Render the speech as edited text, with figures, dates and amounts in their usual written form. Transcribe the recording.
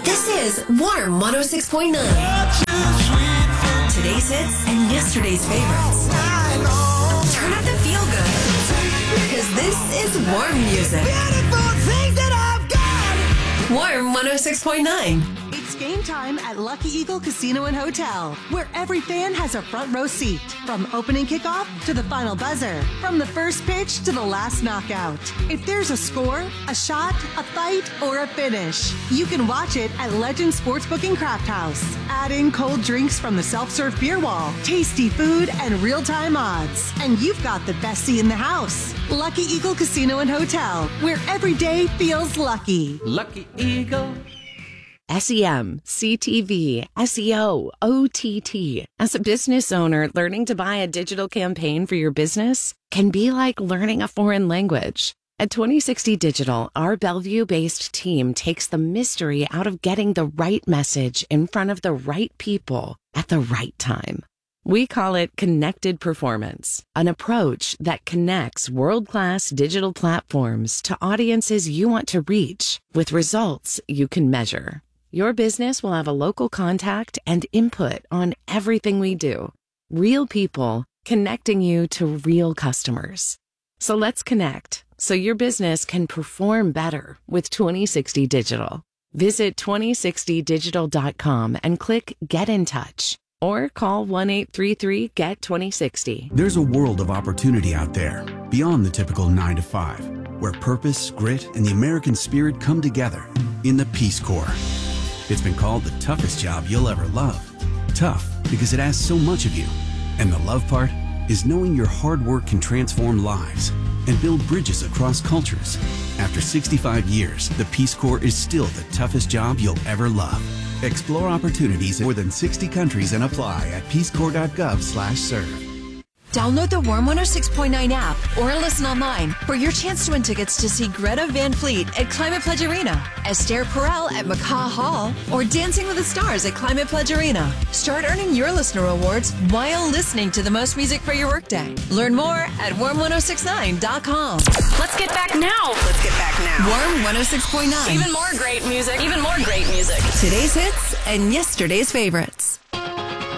This is Warm 106.9. Today's hits and yesterday's favorites. Turn up the feel good. Because this is warm music. Warm 106.9. It's game time at Lucky Eagle Casino and Hotel, where every fan has a front row seat. From opening kickoff to the final buzzer, from the first pitch to the last knockout. If there's a score, a shot, a fight, or a finish, you can watch it at Legend Sportsbook and Craft House. Add in cold drinks from the self-serve beer wall, tasty food, and real-time odds. And you've got the best seat in the house. Lucky Eagle Casino and Hotel, where every day feels lucky. Lucky Eagle. SEM, CTV, SEO, OTT. As a business owner, learning to buy a digital campaign for your business can be like learning a foreign language. At 2060 Digital, our Bellevue-based team takes the mystery out of getting the right message in front of the right people at the right time. We call it Connected Performance, an approach that connects world-class digital platforms to audiences you want to reach with results you can measure. Your business will have a local contact and input on everything we do. Real people connecting you to real customers. So let's connect so your business can perform better with 2060 Digital. Visit 2060digital.com and click Get in Touch or call 1-833-GET-2060. There's a world of opportunity out there beyond the typical 9 to 5, where purpose, grit, and the American spirit come together in the Peace Corps. It's been called the toughest job you'll ever love. Tough because it asks so much of you. And the love part is knowing your hard work can transform lives and build bridges across cultures. After 65 years, the Peace Corps is still the toughest job you'll ever love. Explore opportunities in more than 60 countries and apply at peacecorps.gov/serve. Download the Warm 106.9 app or listen online for your chance to win tickets to see Greta Van Fleet at Climate Pledge Arena, Esther Perel at McCaw Hall, or Dancing with the Stars at Climate Pledge Arena. Start earning your listener awards while listening to the most music for your workday. Learn more at warm1069.com. Let's get back now. Warm 106.9. Even more great music. Today's hits and yesterday's favorites.